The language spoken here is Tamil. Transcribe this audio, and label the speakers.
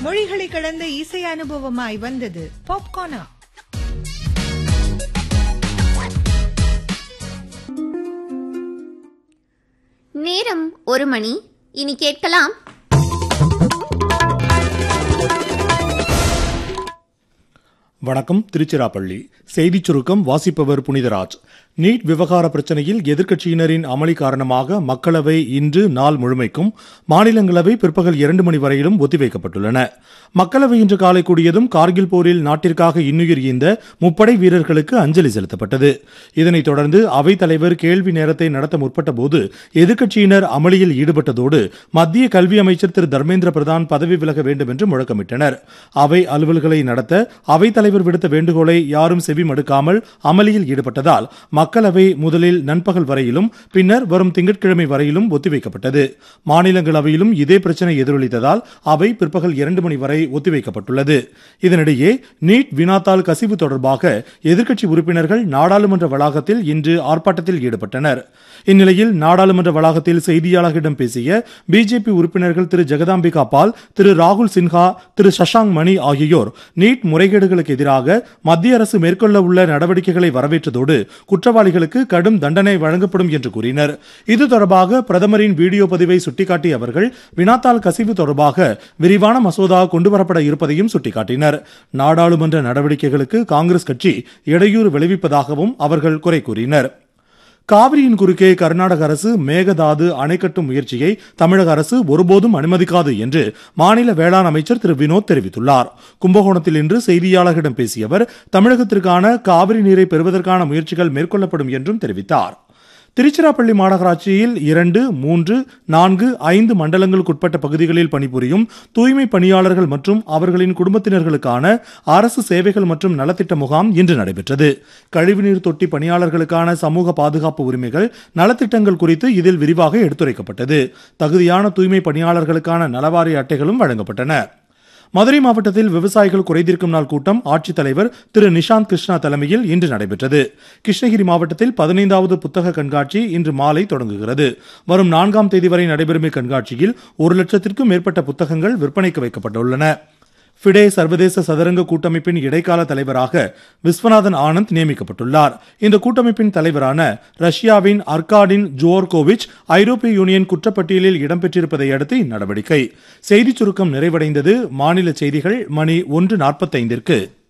Speaker 1: மொழிகளை கடந்த இசை அனுபவமாய் வந்தது பாப்கார்னா.
Speaker 2: நேரம் 1 மணி. இனி கேட்கலாம்
Speaker 3: வணக்கம். திருச்சிராப்பள்ளி செய்திச் சுருக்கம் வாசிப்பவர் புனிதராஜ். நீட் விவகார பிரச்சனையில் எதிர்க்கட்சியினரின் அமளி காரணமாக மக்களவை இன்று நாள் முழுமைக்கும், மாநிலங்களவை பிற்பகல் 2 மணி வரையிலும் ஒத்திவைக்கப்பட்டுள்ளன. மக்களவை இன்று காலை கூடியதும் கார்கில் போரில் நாட்டிற்காக இன்னுயிர் ஈந்த முப்படை வீரர்களுக்கு அஞ்சலி செலுத்தப்பட்டது. இதனைத் தொடர்ந்து அவைத் தலைவர் கேள்வி நேரத்தை நடத்த முற்பட்ட போது எதிர்க்கட்சியினர் அமளியில் ஈடுபட்டதோடு மத்திய கல்வி அமைச்சர் திரு தர்மேந்திர பிரதான் பதவி விலக வேண்டும் என்று முழக்கமிட்டனர். அவை அலுவல்களை நடத்த அவைத் தலைவர் விடுத்த வேண்டுகோளை யாரும் செவி மடுக்காமல் அமளியில் ஈடுபட்டதால் மக்களவை முதலில் நண்பகல் வரையிலும் பின்னர் வரும் திங்கட்கிழமை வரையிலும் ஒத்திவைக்கப்பட்டது. மாநிலங்களவையிலும் இதே பிரச்சனை எதிரொலித்ததால் அவை பிற்பகல் 2 மணி வரை ஒத்திவைக்கப்பட்டுள்ளது. இதனிடையே நீட் வினாத்தாள் கசிவு தொடர்பாக எதிர்க்கட்சி உறுப்பினர்கள் நாடாளுமன்ற வளாகத்தில் இன்று ஆர்ப்பாட்டத்தில் ஈடுபட்டனர். இந்நிலையில் நாடாளுமன்ற வளாகத்தில் செய்தியாளர்களிடம் பேசிய பிஜேபி உறுப்பினர்கள் திரு ஜெகதாம்பிகா பால், திரு ராகுல் சின்ஹா, திரு சஷாங் மணி ஆகியோர் நீட் முறைகேடுகளுக்கு எதிராக மத்திய அரசு மேற்கொள்ள உள்ள நடவடிக்கைகளை வரவேற்றதோடு குற்றவாளிகளுக்கு கடும் தண்டனை வழங்கப்படும் என்று கூறினர். இது தொடர்பாக பிரதமரின் வீடியோ பதிவை சுட்டிக்காட்டிய அவர்கள் வினாத்தாள் கசிவு தொடர்பாக விரிவான மசோதா கொண்டுவரப்பட இருப்பதையும் சுட்டிக்காட்டினர். நாடாளுமன்ற நடவடிக்கைகளுக்கு காங்கிரஸ் கட்சி இடையூறு விளைவிப்பதாகவும் அவர்கள் குறை கூறினர். காவிரியின் குறுக்கே கர்நாடக அரசு மேகதாது அணை கட்டும் முயற்சியை தமிழக அரசு ஒருபோதும் அனுமதிக்காது என்று மாநில வேளாண் அமைச்சர் திரு வினோத் தெரிவித்துள்ளார். கும்பகோணத்தில் இன்று செய்தியாளர்களிடம் பேசிய அவர் தமிழகத்திற்கான காவிரி நீரை பெறுவதற்கான முயற்சிகள் மேற்கொள்ளப்படும் என்றும் தெரிவித்தார். திருச்சிராப்பள்ளி மாநகராட்சியில் 2, 3, 4, 5 மண்டலங்களுக்குட்பட்ட பகுதிகளில் பணிபுரியும் தூய்மை பணியாளர்கள் மற்றும் அவர்களின் குடும்பத்தினர்களுக்கான அரசு சேவைகள் மற்றும் நலத்திட்ட முகாம் இன்று நடைபெற்றது. கழிவுநீர் தொட்டி பணியாளர்களுக்கான சமூக பாதுகாப்பு உரிமைகள், நலத்திட்டங்கள் குறித்து இதில் விரிவாக எடுத்துரைக்கப்பட்டது. தகுதியான தூய்மை பணியாளர்களுக்கான நலவாரிய அட்டைகளும் வழங்கப்பட்டன. மதுரை மாவட்டத்தில் விவசாயிகள் குறைதீர்க்கும் நாள் கூட்டம் ஆட்சித்தலைவர் திரு நிஷாந்த் கிருஷ்ணா தலைமையில் இன்று நடைபெற்றது. கிருஷ்ணகிரி மாவட்டத்தில் 15வது புத்தக கண்காட்சி இன்று மாலை தொடங்குகிறது. வரும் 4ஆம் தேதி வரை நடைபெறும் இக்கண்காட்சியில் 1 லட்சத்திற்கும் மேற்பட்ட புத்தகங்கள் விற்பனைக்கு வைக்கப்பட்டுள்ளன. ஃபிடே சர்வதேச சதுரங்க கூட்டமைப்பின் இடைக்கால தலைவராக விஸ்வநாதன் ஆனந்த் நியமிக்கப்பட்டுள்ளார். இந்த கூட்டமைப்பின் தலைவரான ரஷ்யாவின் அர்காடின் ஜோர்கோவிச் ஐரோப்பிய யூனியன் குற்றப்பட்டியலில் இடம்பெற்றிருப்பதை அடுத்து இந்நடவடிக்கை. செய்திச் சுருக்கம் நிறைவடைந்தது. மாநில செய்திகள் மணி 1:45.